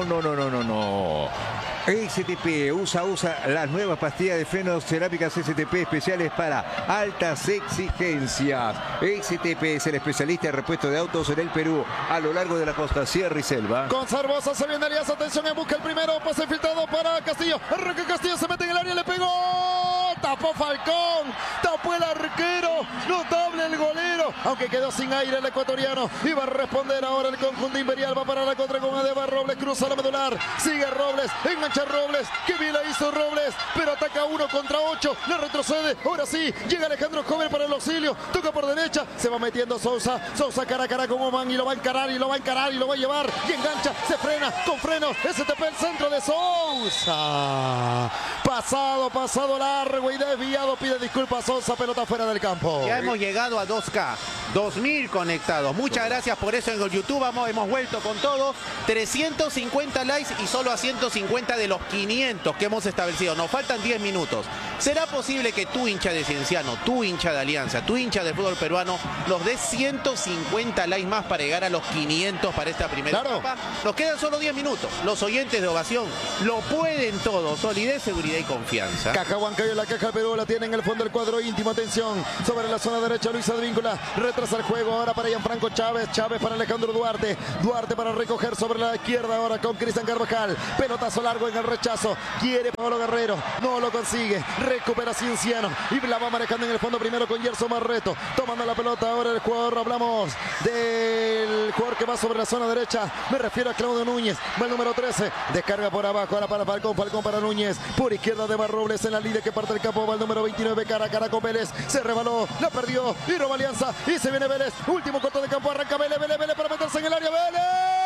STP usa las nuevas pastillas de frenos cerámicas STP especiales para altas exigencias. STP es el especialista en repuesto de autos en el Perú a lo largo de la costa, sierra y selva. Con Cervosa se viene Alianza, atención, en busca el primero, pase filtrado para Castillo. Arranca Castillo, se mete en el área, le pegó. Tapa tapó Falcón, tapó el arquero, notable el golero, aunque quedó sin aire el ecuatoriano. Iba a responder ahora el conjunto imperial, va para la contra con Adeba. Robles cruza la medular, sigue Robles, engancha Robles, que bien la hizo Robles, pero ataca 1 contra 8, le retrocede, ahora sí, llega Alejandro Jover para el auxilio, toca por derecha, se va metiendo Sousa cara a cara con Oman y lo va a encarar y lo va a encarar y lo va a llevar y engancha, se frena con frenos, STP el centro de Sousa, pasado largo y desviado, pide disculpas Sousa, pelota fuera del campo. Ya hemos llegado a 2K, 2000 conectados, muchas gracias por eso en el YouTube, hemos vuelto con todo, 350 likes y solo a 150 de los 500 que hemos establecido, nos faltan 10 minutos. ¿Será posible que tú, hincha de Cienciano, tú, hincha de Alianza, tú, hincha del fútbol peruano, nos des 150 likes más para llegar a los 500 para esta primera etapa? Nos quedan solo 10 minutos. Los oyentes de Ovación lo pueden todo. Solidez, seguridad y confianza. Caja Huancayo, la caja del Perú, la tiene en el fondo del cuadro íntimo. Atención, sobre la zona derecha, Luis Advíncula. Retrasa el juego ahora para Gianfranco Chávez. Chávez para Alejandro Duarte. Duarte para recoger sobre la izquierda ahora con Cristian Carvajal. Pelotazo largo en el rechazo. Quiere Pablo Guerrero. No lo consigue. Recupera Cienciano. Y la va manejando en el fondo primero con Gerson Marreto. Tomando la pelota ahora el jugador. Hablamos del jugador que va sobre la zona derecha. Me refiero a Claudio Núñez. Va el número 13. Descarga por abajo. Ahora para Falcón. Falcón para Núñez. Por izquierda de Robles en la línea que parte el campo. Va el número 29. Cara a cara con Vélez. Se rebaló. La perdió. Y roba Alianza. Y se viene Vélez. Último corto de campo. Arranca Vélez. Vélez para meterse en el área. Vélez.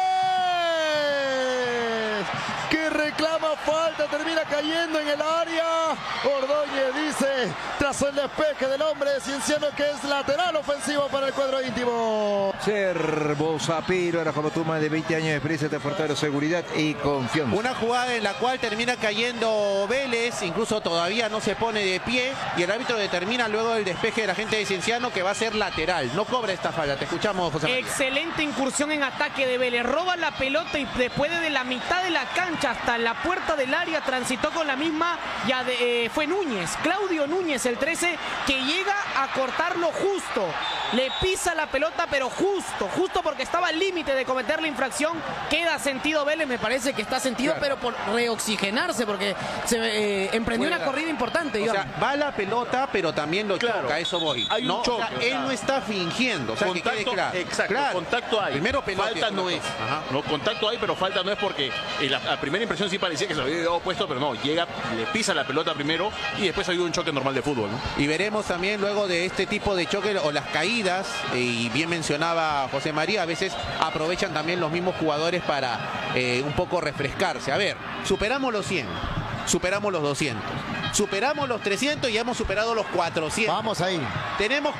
Que reclama falta. Termina cayendo en el área. Ordóñez dice, tras el despeje del hombre de Cienciano, que es lateral ofensivo para el cuadro íntimo. Servo Zapiro, ahora como tú, más de 20 años de experiencia, te aportaron seguridad y confianza. Una jugada en la cual termina cayendo Vélez, incluso todavía no se pone de pie y el árbitro determina luego del despeje de la gente de Cienciano que va a ser lateral. No cobra esta falla. Te escuchamos, José María. Excelente incursión en ataque de Vélez. Roba la pelota y después de la mitad de la cancha hasta la puerta del área transitó con la misma. Ya fue Núñez, Claudio Núñez, el 13, que llega a cortarlo justo. Le pisa la pelota, pero justo porque estaba al límite de cometer la infracción. Queda sentido Vélez, me parece que está sentido, claro, pero por reoxigenarse, porque se emprendió una corrida importante. O sea, va la pelota, pero también lo choca, eso voy. Hay un choque. O sea, él no está fingiendo, o sea, contacto, que quede claro. Exacto, claro. Contacto hay. Primero pelota, falta no es. No, contacto hay, pero falta no es porque la primera impresión sí parecía que se lo había dado puesto, pero no, llega, le pisa la pelota primero y después ha habido un choque normal de fútbol, ¿no? Y veremos también luego de este tipo de choque o las caídas, y bien mencionaba José María, a veces aprovechan también los mismos jugadores para un poco refrescarse. A ver, superamos los 100, superamos los 200, superamos los 300 y hemos superado los 400. Vamos ahí. Tenemos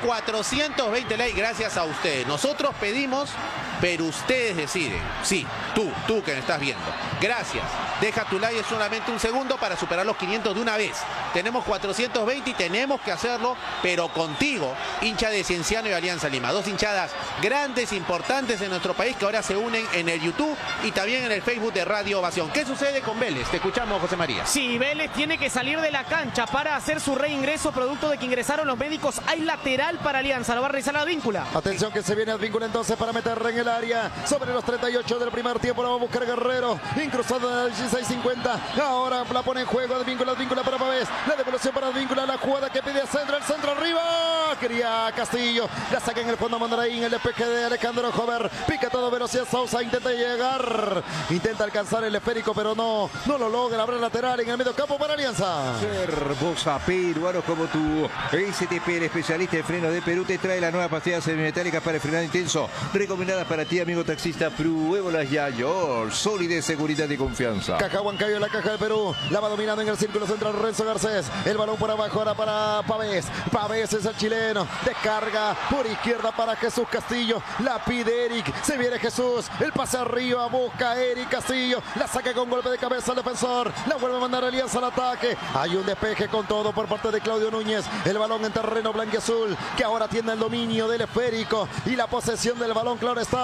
420 likes gracias a ustedes. Nosotros pedimos, pero ustedes deciden. Sí, tú que me estás viendo. Gracias. Deja tu like, es solamente un segundo para superar los 500 de una vez. Tenemos 420 y tenemos que hacerlo, pero contigo, hincha de Cienciano y Alianza Lima. Dos hinchadas grandes, importantes en nuestro país que ahora se unen en el YouTube y también en el Facebook de Radio Ovación. ¿Qué sucede con Vélez? Te escuchamos, José María. Sí, Vélez tiene que salir de la cancha para hacer su reingreso, producto de que ingresaron los médicos. Hay lateral para Alianza, lo va a realizar Advíncula. Atención que se viene Advíncula entonces para meterla en el área. Sobre los 38 del primer tiempo la va a buscar Guerrero. Incruzado en el 16-50. Ahora la pone en juego Advíncula para Pavés. La devolución para Advíncula, la jugada que pide centro, el centro arriba. Quería Castillo. La saca en el fondo Mandaraín, el despeje de Alejandro Jover. Pica todo velocidad Sousa, intenta llegar. Intenta alcanzar el esférico, pero no lo logra. Habrá lateral en el medio campo para Alianza. Servo Zapiro, ahora como tú, STP, el especialista en freno de Perú, te trae la nueva pastilla semimetálica para el frenado intenso. Recomendada para ti, amigo taxista. Pruébalas ya, George. Solidez, seguridad y confianza. Caja Huancayo, la caja del Perú. La va dominando en el círculo central Renzo Garcés. El balón por abajo ahora para Pavés. Pavés es el chileno. Descarga por izquierda para Jesús Castillo. La pide Eric. Se viene Jesús. El pase arriba. Busca Eric Castillo. La saca con golpe de cabeza al defensor. La vuelve a mandar Alianza al ataque. Hay un despeje con todo por parte de Claudio Núñez. El balón en terreno blanquiazul, que ahora tiene el dominio del esférico y la posesión del balón, claro está,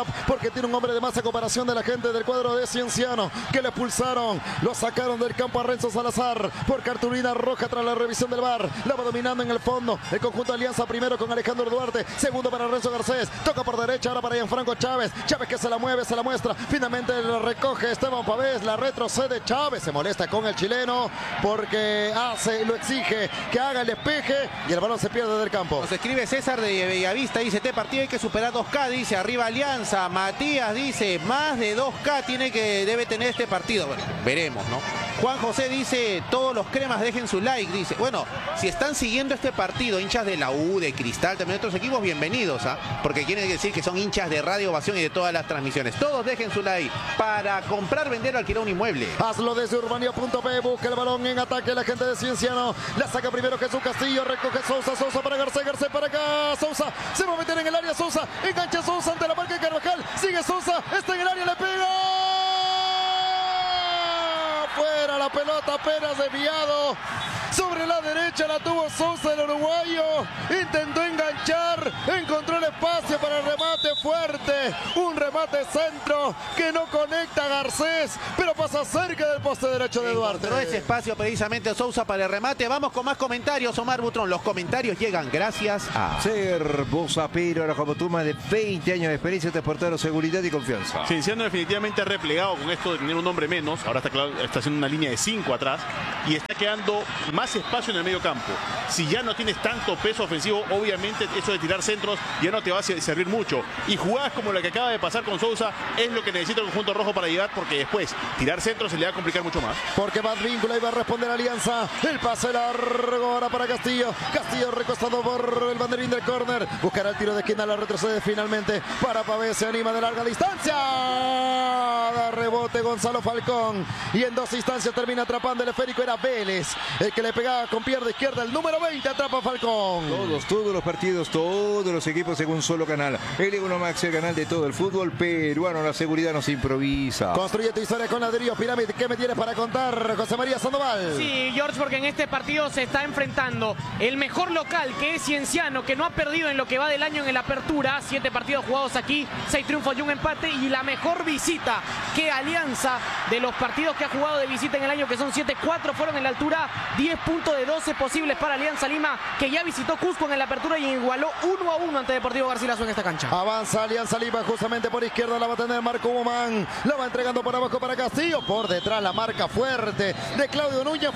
porque tiene un hombre de más a comparación de la gente del cuadro de Cienciano, que le expulsaron, lo sacaron del campo a Renzo Salazar por cartulina roja tras la revisión del VAR. La va dominando en el fondo el conjunto de Alianza, primero con Alejandro Duarte, segundo para Renzo Garcés, toca por derecha ahora para Gianfranco Chávez, Chávez que se la mueve, se la muestra, finalmente lo recoge Esteban Pavés, la retrocede Chávez, se molesta con el chileno porque lo exige que haga el despeje y el balón se pierde del campo. Nos escribe César de Bellavista, dice, este partido hay que superar 2K, dice, arriba Alianza. Matías dice, más de 2K debe tener este partido. Bueno, veremos, ¿no? Juan José dice, todos los cremas dejen su like, dice. Bueno, si están siguiendo este partido, hinchas de la U, de Cristal, también de otros equipos, bienvenidos, ¿ah? Porque quiere decir que son hinchas de Radio Ovación y de todas las transmisiones. Todos dejen su like para comprar, vender o alquilar un inmueble. Hazlo desde Urbania.p, busca el balón en ataque la gente de Cienciano, la saca primero Jesús Castillo, recoge Sousa para Garcés, Garcés para acá, Sousa se va a meter en el área, Sousa engancha Sousa ante la marca de Carvajal, sigue Sousa, está en el área, le pega. Fuera la pelota, apenas desviado. Sobre la derecha la tuvo Sousa, el uruguayo. Intentó enganchar, encontró el espacio para el remate fuerte. Un remate centro que no conecta a Garcés, pero pasa cerca del poste derecho de Duarte. Encontró ese espacio precisamente Sousa para el remate. Vamos con más comentarios, Omar Butrón. Los comentarios llegan gracias a Ser Bosapiro, ahora como tú, más de 20 años de experiencia, transportador, seguridad y confianza. Cienciano definitivamente replegado con esto de tener un hombre menos. Ahora está haciendo una línea de 5 atrás y está quedando más espacio en el medio campo. Si ya no tienes tanto peso ofensivo, obviamente eso de tirar centros ya no te va a servir mucho. Y jugadas como la que acaba de pasar con Sousa es lo que necesita el conjunto rojo para llegar, porque después tirar centros se le va a complicar mucho más. Porque va Advíncula y va a responder Alianza. El pase largo ahora para Castillo. Castillo recostado por el banderín del córner. Buscará el tiro de esquina, la retrocede finalmente para Pavés. Se anima de larga distancia. Da rebote Gonzalo Falcón. Y en dos instancias termina atrapando el esférico. Era Vélez el que le pegaba con pierna izquierda. El número 20 atrapa Falcón. Todos los partidos, todos los equipos en un solo canal. El Uno Max, el canal de todo el fútbol peruano. La seguridad nos improvisa. Construye tu historia con ladrillos Pirámide. ¿Qué me tienes para contar, José María Sandoval? Sí, George, porque en este partido se está enfrentando el mejor local, que es Cienciano, que no ha perdido en lo que va del año en el Apertura. 7 partidos jugados aquí, 6 triunfos y un empate. Y la mejor visita que Alianza, de los partidos que ha jugado de visita en el año, que son 7, 4 fueron en la altura. 10 puntos de 12 posibles para Alianza Lima, que ya visitó Cusco en la Apertura y igualó 1-1 ante Deportivo Garcilaso en esta cancha. Avanza Alianza Lima justamente por izquierda, la va a tener Marco Guzmán, la va entregando por abajo para Castillo, por detrás la marca fuerte de Claudio Núñez,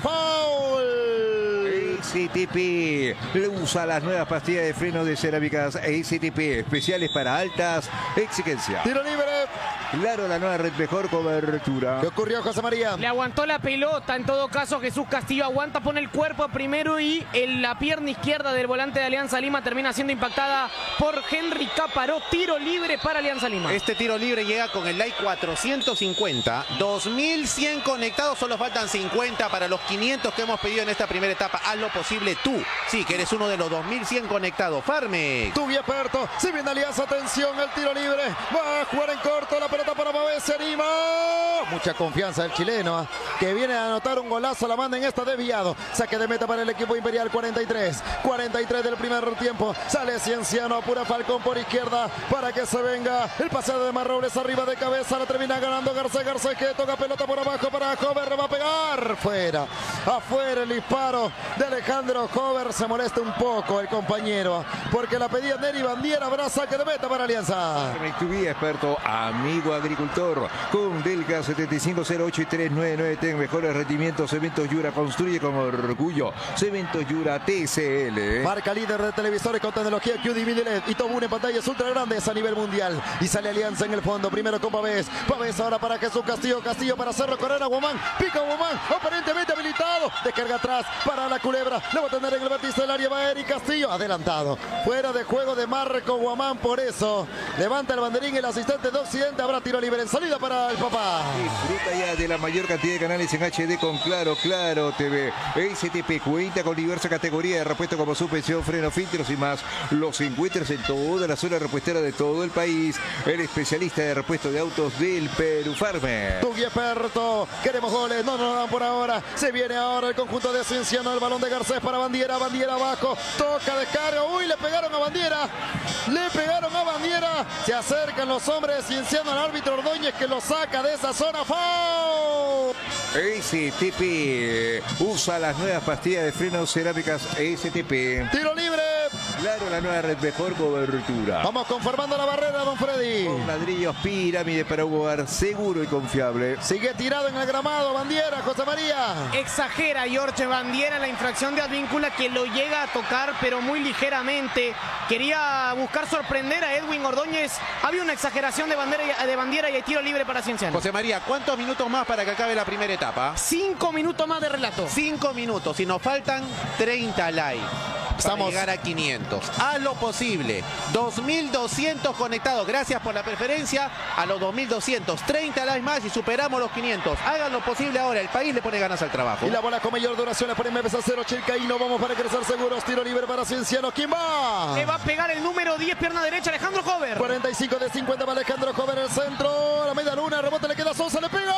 foul. ACTP usa las nuevas pastillas de freno de cerámicas ACTP, especiales para altas exigencias. Tiro libre. Claro, la nueva red, mejor cobertura. ¿Qué ocurrió, José María? Le aguantó la pelota, en todo caso Jesús Castillo aguanta, pone el cuerpo primero y en la pierna izquierda del volante de Alianza Lima termina siendo impactada por Henry Caparó. Tiro libre para Alianza Lima. Este tiro libre llega con el like 450, 2100 conectados, solo faltan 50 para los 500 que hemos pedido en esta primera etapa. Haz lo posible tú, sí, que eres uno de los 2100 conectados. Farmex. Tu experto, se viene Alianza, atención, el tiro libre, va a jugar en corto, la pelota para Pavés, se anima. Mucha confianza del chileno, que viene a anotar un golazo, la manda en esta desviado. Saque de meta para el equipo imperial, 43 del primer tiempo. Sale Cienciano, apura Falcón por izquierda para que se venga el paseo de Marrobles arriba de cabeza, la termina ganando Garcés, Garcés que toca pelota por abajo para Hover, va a pegar fuera, afuera el disparo de Alejandro Hover. Se molesta un poco el compañero porque la pedía Neri Bandiera. Habrá saque de meta para Alianza. Tu guía experto, amigo agricultor, con Delga 7508 y 399, ten mejores rendimientos. Cementos Yura, construye con orgullo. Cementos Yura TCL. Marca líder de televisores con tecnología QD LED y todo une pantallas ultra grandes a nivel mundial. Y sale Alianza en el fondo, primero con Pavés. Pavés ahora para Jesús Castillo, Castillo para Cerro Correa, Guamán, pica Guamán, aparentemente habilitado, descarga atrás para la Culebra, lo va a tener en el vértice del área, va Eric Castillo, adelantado, fuera de juego de Marco Guamán, por eso levanta el banderín el asistente de Occidente. Habrá tiro libre en salida para el papá. Disfruta ya de la mayor cantidad de canales en HD con Claro TV. STP cuenta con diversas categorías de repuesto como suspensión, freno, filtros y más. Los encuentras en toda la zona repuestera de todo el país. El especialista de repuesto de autos del Perú Farmer. Tugui experto. Queremos goles. No nos dan por ahora. Se viene ahora el conjunto de Cienciano. El balón de Garcés para Bandiera. Bandiera abajo. Toca, descarga. Uy, le pegaron a Bandiera. Le pegaron a Bandiera. Se acercan los hombres de Cienciano al árbitro Ordóñez que lo saca de esa zona. ¡Foul! STP usa las nuevas pastillas de frenos cerámicas STP. Tiro libre. Claro, la nueva red, mejor cobertura. Vamos conformando la barrera, don Freddy. Con ladrillos pirámide para un hogar seguro y confiable. Sigue tirado en el gramado Bandiera, José María. Exagera Jorge Bandiera la infracción de Advíncula, que lo llega a tocar pero muy ligeramente. Quería buscar sorprender a Edwin Ordóñez. Había una exageración de Bandiera y hay tiro libre para Cienciano. José María, ¿cuántos minutos más para que acabe la primera etapa? 5 minutos más de relato. 5 minutos y nos faltan 30 likes. Para llegar a 500. Haz lo posible. 2.200 conectados. Gracias por la preferencia. A los 2.200. 30 likes más y superamos los 500. Hagan lo posible ahora. El país le pone ganas al trabajo. Y la bola con mayor duración la pone Memes a 0. Chilcaíno. Vamos para crecer seguros. Tiro libre para Cienciano. ¿Quién va? Le va a pegar el número 10, pierna derecha, Alejandro Hover. 45 de 50 para Alejandro Hover. El centro. La media luna. Rebote le queda a Sosa. Le pega.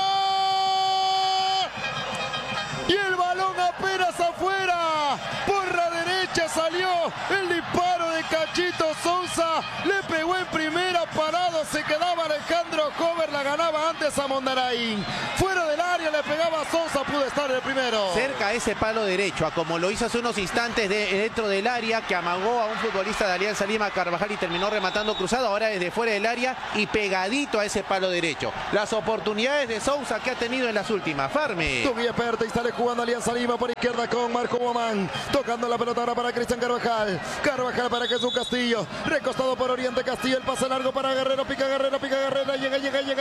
Y el balón apenas afuera. Por la derecha salió el disparo de Cachito Sousa. Le pegó en primera, parado. Se quedaba Alejandro Hover. La ganaba antes a Mondaraín. Fuera del área le pegaba a Sousa. Pudo estar el primero. Cerca a ese palo derecho, a como lo hizo hace unos instantes dentro del área, que amagó a un futbolista de Alianza Lima, Carvajal, y terminó rematando cruzado. Ahora desde fuera del área y pegadito a ese palo derecho. Las oportunidades de Sousa que ha tenido en las últimas. Farme. Tugui experto y sale jugando Alianza Lima por izquierda con Marco Guamán. Tocando la pelota ahora para Cristian Carvajal. Carvajal para Jesús Castillo. Recostado por Oriente Castillo. El pase largo para Guerrero. Pica Guerrero, pica Guerrero. Llega.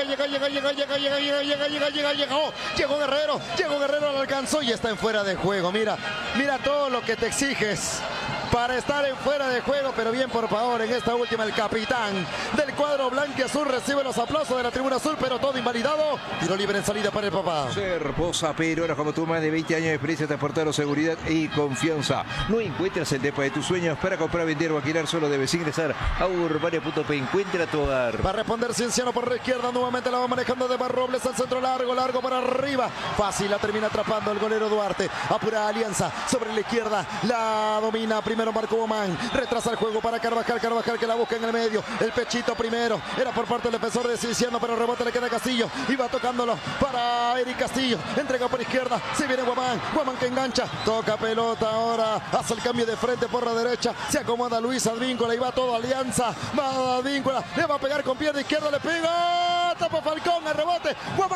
Llegó Guerrero, lo alcanzó y está en fuera de juego. Mira todo lo que te exiges para estar en fuera de juego, pero bien por favor en esta última el capitán del cuadro blanquiazul recibe los aplausos de la tribuna azul, pero todo invalidado. Tiro libre en salida para el papá. Serposa Peronas, como tú, más de 20 años de experiencia, te aportaron seguridad y confianza. No encuentras el depa de tus sueños. Para comprar, vender o alquilar solo debes ingresar a urbania.p. Encuentra tu hogar. Va a responder Cienciano por la izquierda, nuevamente la va manejando de Barrobles al centro, largo para arriba. Fácil, la termina atrapando el golero Duarte. Apura Alianza sobre la izquierda, la domina primero Marco Bomán, retrasa el juego para Carvajal que la busca en el medio. El pechito primero, era por parte del defensor de Cienciano, pero el rebote le queda a Castillo. Y va tocándolo para Eric Castillo. Entrega por izquierda, si viene Guamán que engancha, toca pelota ahora, hace el cambio de frente por la derecha. Se acomoda Luis Advíncula y va todo Alianza. Va Advíncula, le va a pegar con pierna izquierda, le pega, tapa Falcón, el rebote,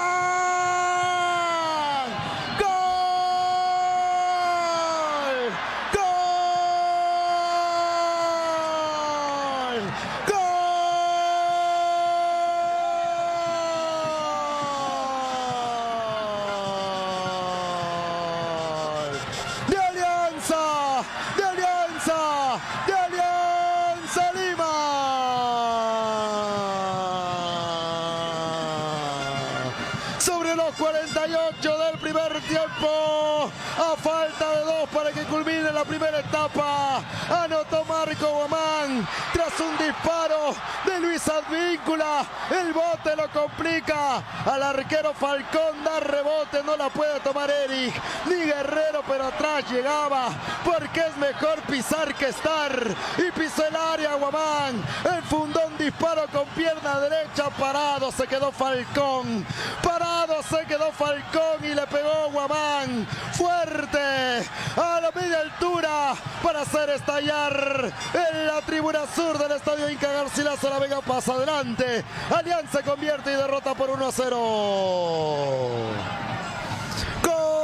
Guamán. ¡Gol! De Alianza Lima. Sobre los 48 del primer tiempo, a falta de 2 para que culmine la primera etapa, anotó Marco Guamán tras un disparo de Luis Advíncula. El bote lo complica al arquero Falcón, da rebote, no la puede tomar Eric ni Guerrero, pero atrás llegaba porque es mejor pisar que estar, y pisó el área Guamán. El fundón disparo con pierna derecha, parado se quedó Falcón, y le pegó Guamán fuerte a la media altura para hacer estallar en la tribuna sur del estadio Inca Garcilaso. La Vega pasa adelante, Alianza convierte y derrota por 1-0.